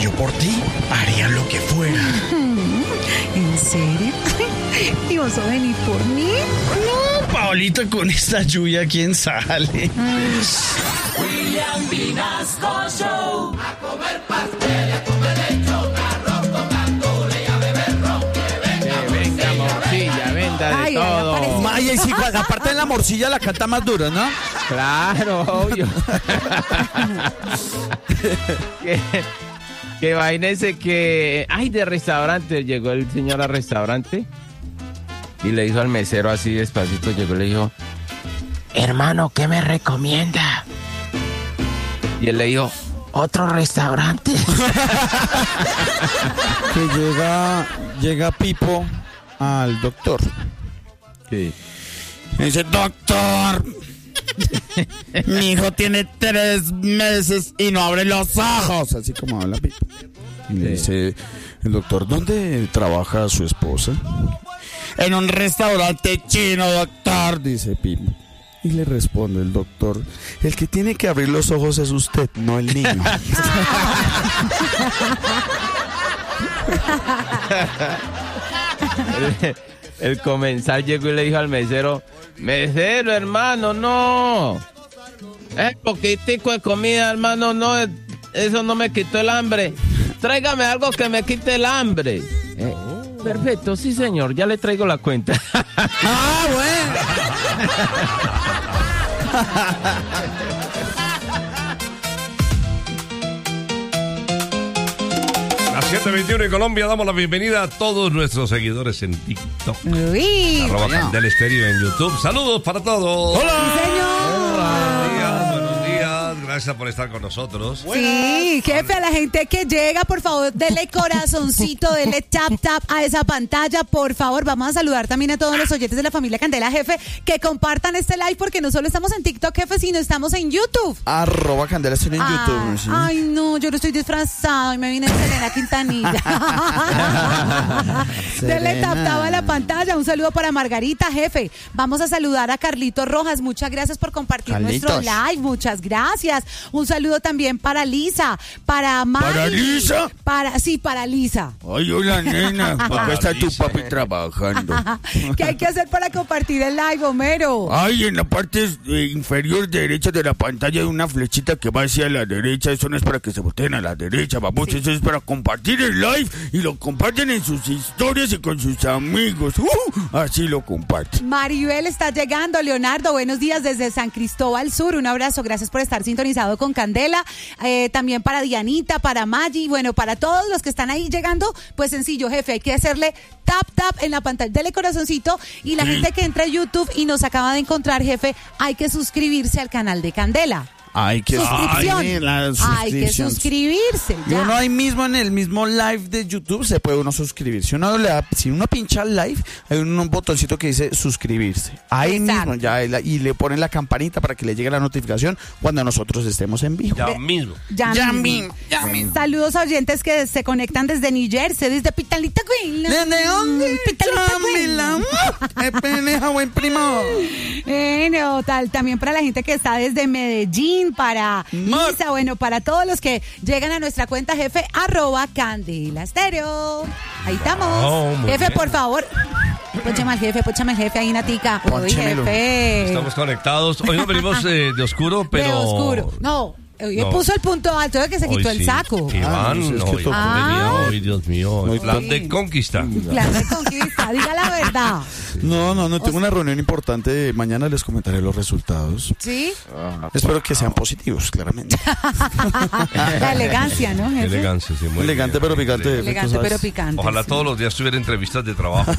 yo por ti haría lo que fuera. ¿En serio? ¿Y vas a venir por mí? No, Paolita, con esta lluvia, ¿quién sale? William Vinasco Show. A comer pastel, a comer lechón, arroz con gandules y a beber ron. Que venga morcilla, venda de todo. Maya, y si aparte de la morcilla la canta más dura, ¿no? Claro, obvio. que vainese que... Ay, de restaurante. Llegó el señor al restaurante y le dijo al mesero así despacito, llegó y le dijo: hermano, ¿qué me recomienda? Y él le dijo: otro restaurante. Que llega Pipo al doctor. Sí. Y dice: doctor, mi hijo tiene 3 meses y no abre los ojos. Así como habla Pipo. Y le dice el doctor: ¿dónde trabaja su esposa? En un restaurante chino, doctor, dice Pipo. Y le responde el doctor: el que tiene que abrir los ojos es usted, no el niño. El comensal llegó y le dijo al mesero: mesero, hermano, no. Es poquitico de comida, hermano, no. Eso no me quitó el hambre. Tráigame algo que me quite el hambre. Perfecto, sí, señor, ya le traigo la cuenta. ¡Ah, bueno! Las 7:21 en Colombia. Damos la bienvenida a todos nuestros seguidores en TikTok. Uy. @Candela Estéreo en YouTube. Saludos para todos. ¡Hola! Buenos días. Gracias por estar con nosotros. Sí, jefe, a la gente que llega, por favor, dele corazoncito, dele tap a esa pantalla, por favor. Vamos a saludar también a todos los oyentes de la familia Candela, jefe, que compartan este live, porque no solo estamos en TikTok, jefe, sino estamos en YouTube. @Candela Estéreo en YouTube. ¿Sí? Ay, no, yo no estoy disfrazado y me vine de Selena Quintanilla. Dele tap a la pantalla. Un saludo para Margarita, jefe. Vamos a saludar a Carlitos Rojas. Muchas gracias por compartir nuestro live. Muchas gracias. Un saludo también para Lisa, para Mari. ¿Para Lisa? Para Lisa. Ay, hola, nena. Acá está tu papi trabajando. ¿Qué hay que hacer para compartir el live, Homero? Ay, en la parte inferior derecha de la pantalla hay una flechita que va hacia la derecha. Eso no es para que se volteen a la derecha, vamos. Sí. Eso es para compartir el live y lo comparten en sus historias y con sus amigos. Así lo comparten. Maribel está llegando. Leonardo, buenos días desde San Cristóbal Sur. Un abrazo. Gracias por estar sintonizado con Candela. También para Dianita, para Maggi. Bueno, para todos los que están ahí llegando, pues sencillo, jefe. Hay que hacerle tap en la pantalla. Dele corazoncito. Y la gente que entra a YouTube y nos acaba de encontrar, jefe, hay que suscribirse al canal de Candela. Hay que suscribirse. Y uno ahí mismo en el mismo live de YouTube se puede uno suscribir. Si uno pincha live, hay un botoncito que dice suscribirse. Ahí mismo ya y le ponen la campanita para que le llegue la notificación cuando nosotros estemos en vivo. Ya mismo. Saludos a oyentes que se conectan desde New Jersey, desde Pitalita, güey. ¿Desde dónde? Buen primo. Bueno, también para la gente que está desde Medellín, para Lisa, bueno, para todos los que llegan a nuestra cuenta, jefe, @Candela Estéreo. Ahí estamos. Jefe, bien. Por favor. Pónchame al jefe ahí, Natica. Uy, jefe. Estamos conectados. Hoy no venimos de oscuro, pero... De oscuro. No. Puso el punto alto de que se quitó el saco. Iván, Dios mío. Plan de conquista. Plan de conquista, diga la verdad. No, tengo una reunión importante. Mañana les comentaré los resultados. ¿Sí? Espero que sean positivos, claramente. La elegancia, ¿no, jefe? Elegancia, sí, muy elegante, bien. pero picante. Elegante, pero picante. Ojalá todos los días tuviera entrevistas de trabajo.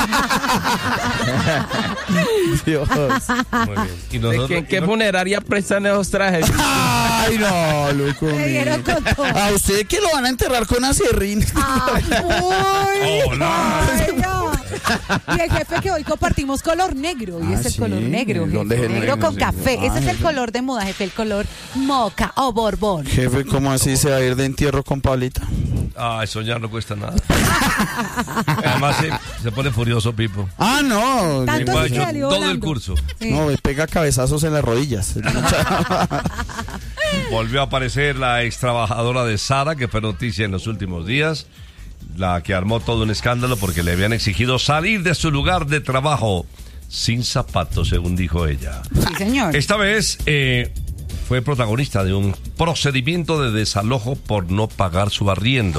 Dios. Muy bien. ¿Y nosotros, ¿Qué funeraria prestan esos trajes? Ay, no, loco. Me dieron con todo. A usted que lo van a enterrar con acerrín. Y el jefe, que hoy compartimos color negro. Y es el color negro, jefe. ¿Dónde es el negro con café. Ese es el jefe. color de moda, jefe. El color moca o borbón. Jefe, ¿cómo así se va a ir de entierro con Pablita? soñar no cuesta nada. Además se pone furioso Pipo. No. Tanto Igual, así que yo, salió todo volando. el curso. Sí. No, me pega cabezazos en las rodillas. Volvió a aparecer la ex trabajadora de Sara, que fue noticia en los últimos días, la que armó todo un escándalo porque le habían exigido salir de su lugar de trabajo sin zapatos, según dijo ella. Sí, señor. Esta vez fue protagonista de un procedimiento de desalojo por no pagar su arriendo.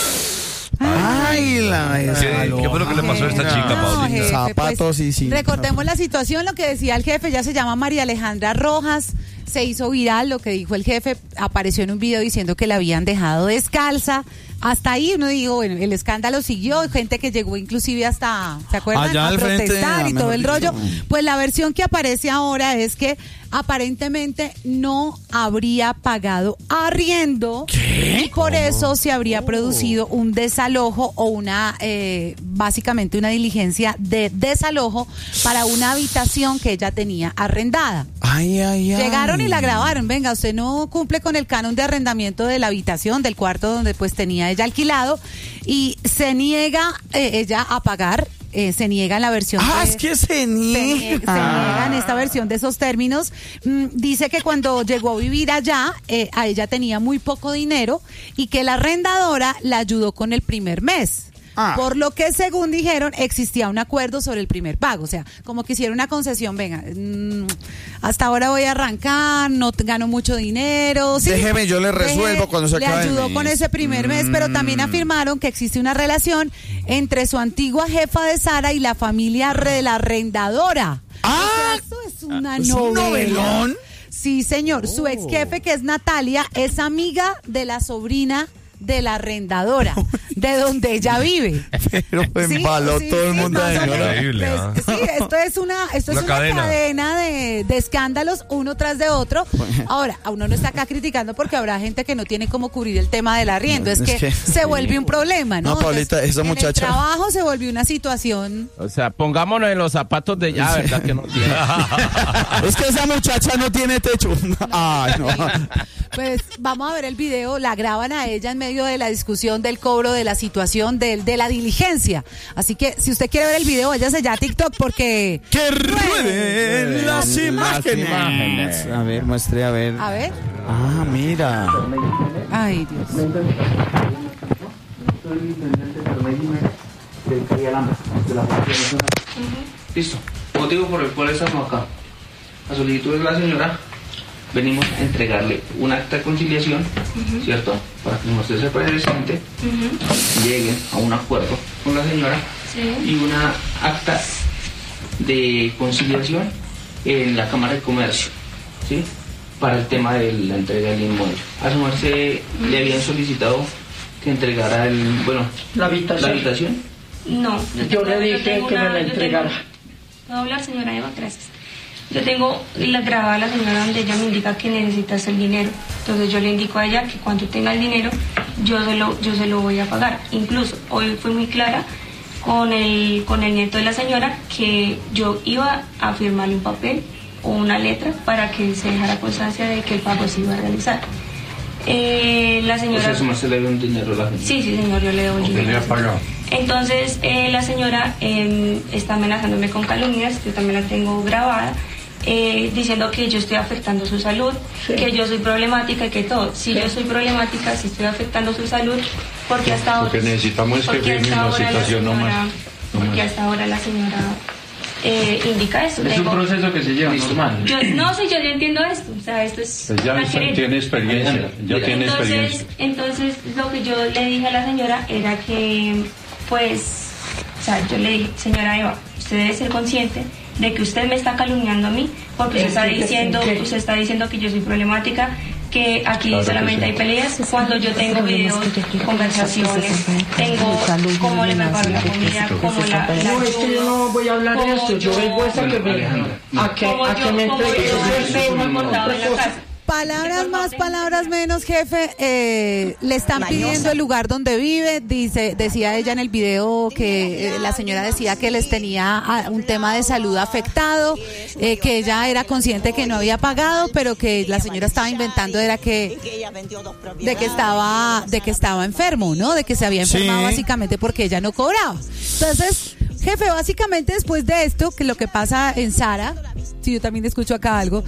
Ay, ¿Qué fue lo que le pasó a esta chica, Paulina? Jefe, Zapatos y sí. Recordemos la situación, lo que decía el jefe, ya se llama María Alejandra Rojas, se hizo viral lo que dijo el jefe, apareció en un video diciendo que la habían dejado descalza. Hasta ahí uno dijo, bueno, el escándalo siguió, gente que llegó inclusive hasta, ¿se acuerdan? Allá a al frente, protestar y todo el rollo. dicho. Pues la versión que aparece ahora es que aparentemente no habría pagado arriendo. ¿Qué? Y por eso se habría producido un desalojo o una, básicamente una diligencia de desalojo para una habitación que ella tenía arrendada. Ay. Llegaron y la grabaron. Venga, usted no cumple con el canon de arrendamiento de la habitación, del cuarto donde pues tenía ella alquilado, y se niega ella a pagar. Se niega en la versión Es que se niega. se niega en esta versión de esos términos. Dice que cuando llegó a vivir allá, a ella tenía muy poco dinero y que la arrendadora la ayudó con el primer mes. Por lo que, según dijeron, existía un acuerdo sobre el primer pago. O sea, como que hicieron una concesión. Venga, hasta ahora voy a arrancar, no gano mucho dinero. ¿Sí? Déjeme, yo le resuelvo cuando se acabe el Le ayudó mes. con ese primer mes, pero también afirmaron que existe una relación entre su antigua jefa de Sara y la familia de la arrendadora. O sea, eso es una ¿es un novela. novelón? Sí, señor. Su ex jefe, que es Natalia, es amiga de la sobrina de la arrendadora, de donde ella vive. Pero embaló todo el mundo. más o menos. Increíble, Pues, sí, esto es una cadena de escándalos uno tras de otro. Ahora, a uno no está acá criticando porque habrá gente que no tiene cómo cubrir el tema del arriendo. Es que se vuelve un problema, ¿no? No, Paulita, esa en muchacha. el trabajo se volvió una situación. O sea, pongámonos en los zapatos de ella, ¿verdad que no tiene? Es que esa muchacha no tiene techo. Ay, no. Pues vamos a ver el video, la graban a ella en medio de la discusión del cobro, de la situación, de la diligencia. Así que si usted quiere ver el video, váyase ya a TikTok porque... ¡Que rueden las imágenes! A ver, muestre, a ver. A ver. Mira. Ay, Dios. Listo. Motivo por el cual estamos acá. A solicitud de la señora, venimos a entregarle un acta de conciliación, ¿cierto? Para que usted se presente, lleguen a un acuerdo con la señora y una acta de conciliación en la Cámara de Comercio, ¿sí? Para el tema de la entrega del inmueble. A su merced le habían solicitado que entregara la habitación. No, Yo le dije que me la entregara. ¿Puedo hablar, señora Eva? Gracias. Yo tengo grabada a la señora donde ella me indica que necesitas el dinero. Entonces yo le indico a ella que cuando tenga el dinero, yo se lo voy a pagar. Incluso hoy fue muy clara con el nieto de la señora que yo iba a firmarle un papel o una letra para que se dejara constancia de que el pago se iba a realizar. La señora... O sea, su merced le dio un dinero a la señora. Sí, señor, yo le doy dinero. Entonces, la señora está amenazándome con calumnias, yo también la tengo grabada, diciendo que yo estoy afectando su salud, que yo soy problemática y que todo. Si yo soy problemática, si estoy afectando su salud, porque hasta ahora... Porque necesitamos que firme una citación nomás. Porque hasta ahora la señora indica eso. Es un proceso que se lleva normal. Yo entiendo esto, o sea, esto es... Pues ya tiene experiencia, Entonces, lo que yo le dije a la señora era que, pues, o sea, yo le dije, señora Eva, usted debe ser consciente de que usted me está calumniando a mí, porque usted está diciendo que yo soy problemática, que aquí solamente hay peleas, cuando yo tengo videos, conversaciones, tengo cómo le preparo la comida, cómo la No, es que yo no voy a hablar de esto, yo vengo a que me entregue. Palabras más, palabras menos, jefe. Le están pidiendo el lugar donde vive. Decía ella en el video que la señora decía que les tenía un tema de salud afectado, que ella era consciente que no había pagado, pero que la señora estaba inventando era de que estaba enfermo, ¿no? De que se había enfermado básicamente porque ella no cobraba. Entonces, jefe, básicamente después de esto, que lo que pasa en Sara, Sí, yo también escucho acá algo.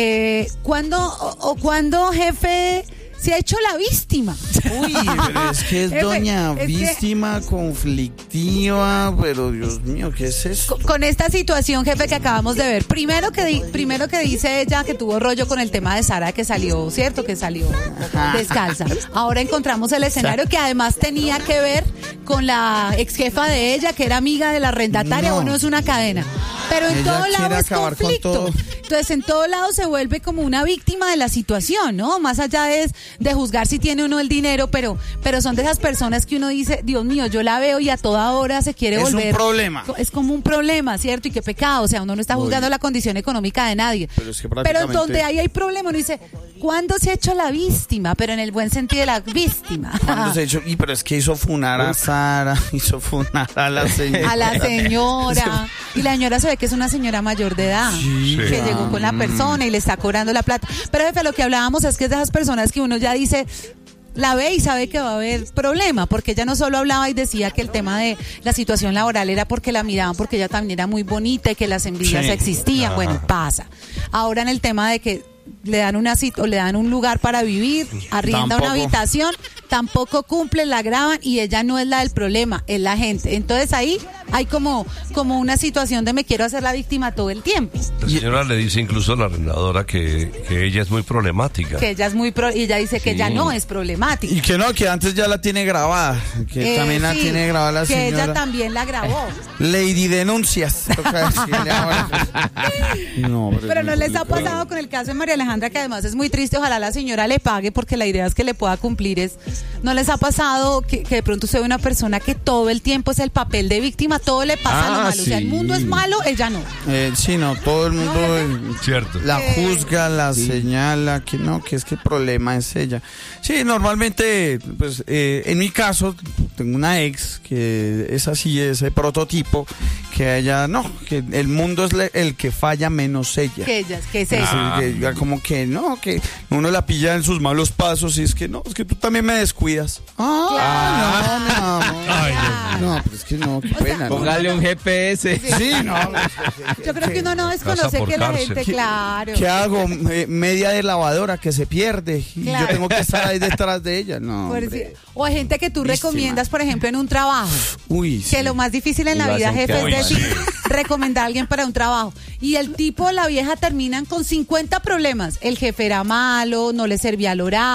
¿Cuándo, jefe, se ha hecho la víctima? Uy, pero es que es Jefe, doña es que- víctima, conflictiva, pero Dios mío, ¿qué es eso? Con esta situación, jefe, que acabamos de ver, primero que dice ella que tuvo rollo con el tema de Sara, que salió, ¿cierto? Que salió descalza. Ahora encontramos el escenario que además tenía que ver con la ex jefa de ella, que era amiga de la arrendataria. No. Bueno, es una cadena. Pero en Ella todo lado quiere es acabar con conflicto. todo. Entonces, en todo lado se vuelve como una víctima de la situación, ¿no? Más allá de juzgar si tiene o no el dinero, pero son de esas personas que uno dice, Dios mío, yo la veo y a toda hora se quiere Es un volver. problema. Es como un problema, ¿cierto? Y qué pecado. O sea, uno no está juzgando la condición económica de nadie. Pero es que Pero prácticamente- donde hay problema, uno dice, ¿cuándo se ha hecho la víctima? Pero en el buen sentido de la víctima. ¿Cuándo se ha hecho? Y pero es que hizo funar a Sara, hizo funar a la señora. A la señora. Y la señora se ve que es una señora mayor de edad. Sí. Que llegó con la persona y le está cobrando la plata. Pero, jefe, lo que hablábamos es que es de esas personas que uno ya dice, la ve y sabe que va a haber problema, porque ella no solo hablaba y decía que el tema de la situación laboral era porque la miraban, porque ella también era muy bonita y que las envidias Sí. existían. Bueno, pasa. Ahora en el tema de que le dan le dan un lugar para vivir, arrienda una Tampoco. habitación, tampoco cumple, la graban y ella no es la del problema, es la gente. Entonces ahí hay como una situación de me quiero hacer la víctima todo el tiempo. La señora le dice incluso a la arrendadora que ella es muy problemática. Que ella es y ella dice que ella no es problemática. Y que no, que antes ya la tiene grabada. Que también la Sí, tiene grabada la que señora. ella también la grabó. Lady Denuncias. Toca decirle ahora. No, Pero no es les ha muy pasado con el caso de María Alejandra, que además es muy triste, ojalá la señora le pague, porque la idea es que le pueda cumplir. No les ha pasado que de pronto usted ve una persona que todo el tiempo es el papel de víctima, todo le pasa lo malo. O sea, el mundo es malo, ella no. sí, no, todo el mundo Cierto. la juzga, la señala, que no, que es que el problema es ella. Sí, normalmente, pues en mi caso, tengo una ex que es así, ese prototipo, que ella no, que el mundo es el que falla menos ella. Que es Sí, ella. que ya como que no, que uno la pilla en sus malos pasos y es que no, es que tú también me descuidas. No, pero es que no, qué pena. ¿no? Póngale un GPS. Sí, no. Yo creo que uno no Casa desconoce por que la cárcel. gente, claro. ¿Qué hago? Media de lavadora que se pierde y Claro. yo tengo que estar ahí detrás de ella. No, Por hombre. o hay gente que tú Víctima. recomiendas, por ejemplo, en un trabajo. Uy, Que sí. lo más difícil en Y la lo vida, hacen jefe, quedar es decir, mal. recomendar a alguien para un trabajo. Y el tipo o la vieja terminan con 50 problemas. El jefe era malo, no le servía el horario.